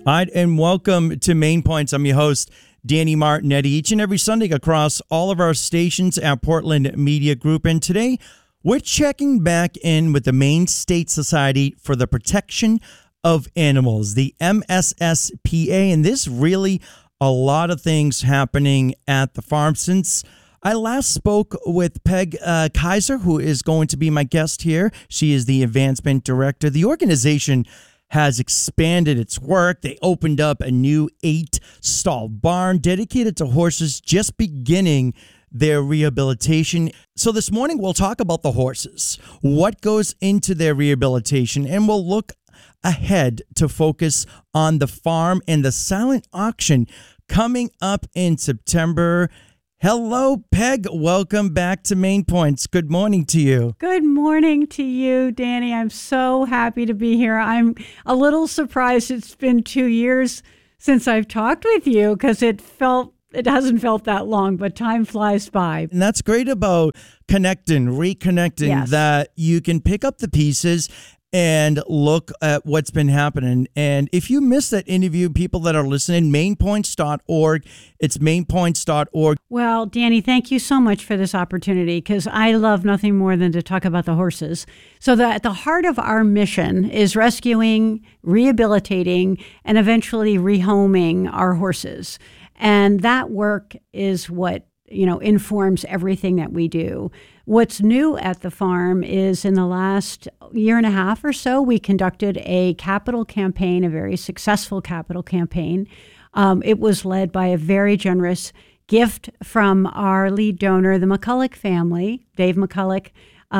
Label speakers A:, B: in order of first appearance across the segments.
A: All right, and welcome to Main Points. I'm your host, Danny Martinetti, each and every Sunday across all of our stations at Portland Media Group. And today, we're checking back in with the Maine State Society for the Protection of Animals, the MSSPA, and there's really a lot of things happening at the farm. Since I last spoke with Peg Kaiser, who is going to be my guest here. She is the Advancement Director. The organization has expanded its work. They opened up a new 8-stall barn dedicated to horses just beginning their rehabilitation. So this morning we'll talk about the horses, what goes into their rehabilitation, and we'll look ahead to focus on the farm and the silent auction coming up in September. Hello, Peg. Welcome back to Main Points. Good morning to you.
B: Good morning to you, Danny. I'm so happy to be here. I'm a little surprised it's been 2 years since I've talked with you because it hasn't felt that long, but time flies by.
A: And that's great about reconnecting,
B: Yes.
A: that you can pick up the pieces and look at what's been happening. And if you missed that interview, people that are listening, mainpoints.org. It's mainpoints.org.
B: Well, Danny, thank you so much for this opportunity because I love nothing more than to talk about the horses. So at the heart of our mission is rescuing, rehabilitating, and eventually rehoming our horses. And that work is what informs everything that we do. What's new at the farm is in the last year and a half or so, we conducted a capital campaign, a very successful capital campaign. It was led by a very generous gift from our lead donor, the McCulloch family. Dave McCulloch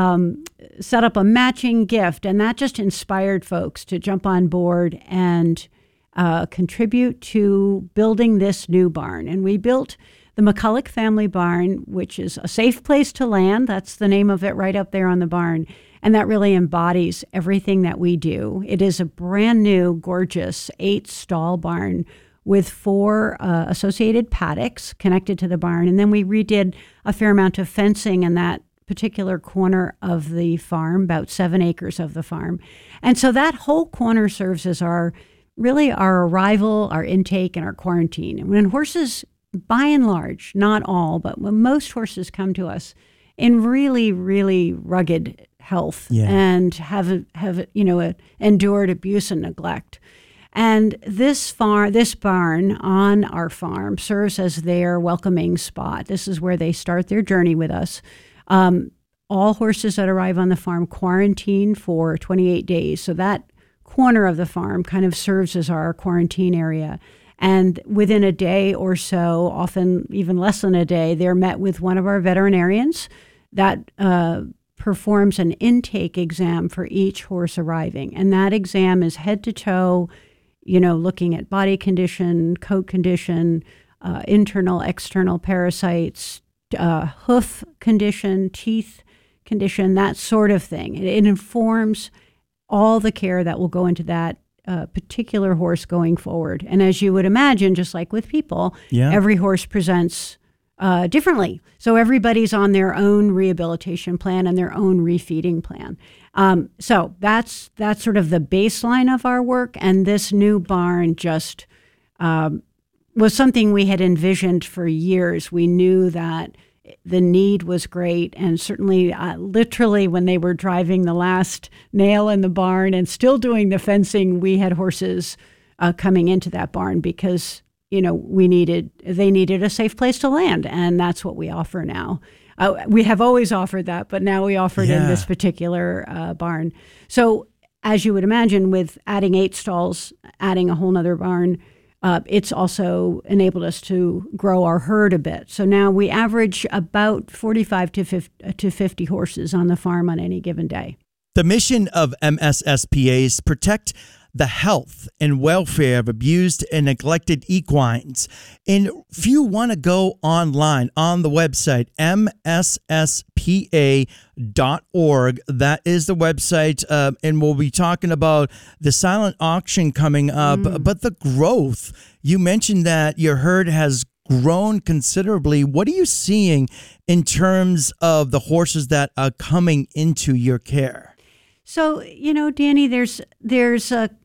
B: set up a matching gift, and that just inspired folks to jump on board and contribute to building this new barn. And we built the McCulloch family barn, which is a safe place to land. That's the name of it right up there on the barn. And that really embodies everything that we do. It is a brand new, gorgeous 8-stall barn with 4 associated paddocks connected to the barn. And then we redid a fair amount of fencing in that particular corner of the farm, about 7 acres of the farm. And so that whole corner serves as our arrival, our intake, and our quarantine. And when horses, by and large, not all, but when most horses come to us in really, really rugged health and have endured abuse and neglect. And this barn on our farm serves as their welcoming spot. This is where they start their journey with us. All horses that arrive on the farm quarantine for 28 days. So that corner of the farm kind of serves as our quarantine area. And within a day or so, often even less than a day, they're met with one of our veterinarians that performs an intake exam for each horse arriving. And that exam is head to toe, looking at body condition, coat condition, internal, external parasites, hoof condition, teeth condition, that sort of thing. It informs all the care that will go into that particular horse going forward. And as you would imagine, just like with people, every horse presents differently. So everybody's on their own rehabilitation plan and their own refeeding plan. So that's sort of the baseline of our work. And this new barn just was something we had envisioned for years. We knew that the need was great, and certainly literally when they were driving the last nail in the barn and still doing the fencing, we had horses coming into that barn because they needed a safe place to land, and that's what we offer now. We have always offered that, but now we offer it in this particular barn. So as you would imagine, with adding 8 stalls, adding a whole nother barn, it's also enabled us to grow our herd a bit. So now we average about 45 to 50 horses on the farm on any given day.
A: The mission of MSSPA is protect the health and welfare of abused and neglected equines. And if you want to go online on the website, msspa.org, that is the website. And we'll be talking about the silent auction coming up, but the growth. You mentioned that your herd has grown considerably. What are you seeing in terms of the horses that are coming into your care?
B: So, Danny, there's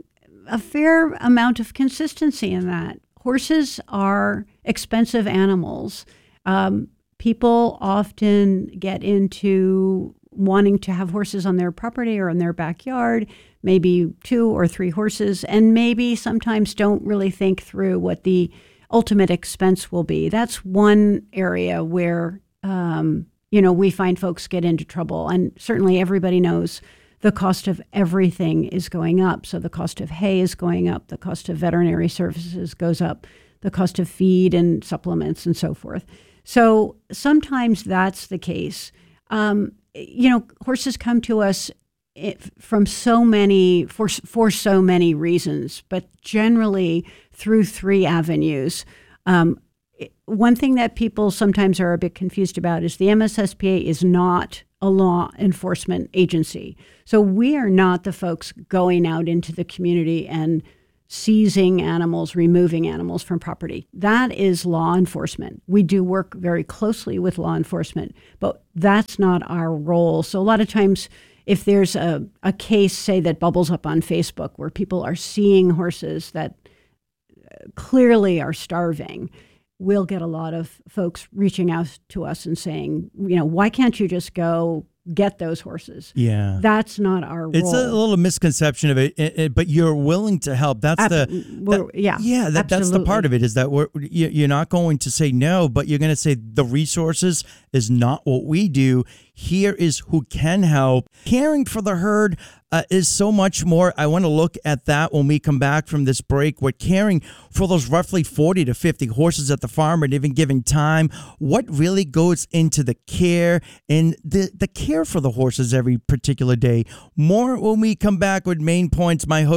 B: a fair amount of consistency in that. Horses are expensive animals. People often get into wanting to have horses on their property or in their backyard, maybe 2 or 3 horses, and maybe sometimes don't really think through what the ultimate expense will be. That's one area where, we find folks get into trouble. And certainly everybody knows the cost of everything is going up. So the cost of hay is going up, the cost of veterinary services goes up, the cost of feed and supplements and so forth. So sometimes that's the case. Horses come to us for so many reasons, but generally through 3 avenues. One thing that people sometimes are a bit confused about is the MSSPA is not a law enforcement agency. So we are not the folks going out into the community and seizing animals, removing animals from property. That is law enforcement. We do work very closely with law enforcement, but that's not our role. So a lot of times, if there's a case, say, that bubbles up on Facebook where people are seeing horses that clearly are starving, we'll get a lot of folks reaching out to us and saying, why can't you just go get those horses?
A: Yeah.
B: That's not our role.
A: It's a little misconception of it, but you're willing to help. That's that's the part of it, is that you're not going to say no, but you're going to say the resources is not what we do. Here is who can help. Caring for the herd is so much more. I want to look at that when we come back from this break. What caring for those roughly 40 to 50 horses at the farm at any given time, what really goes into the care and the care for the horses every particular day. More when we come back with Main Points. My host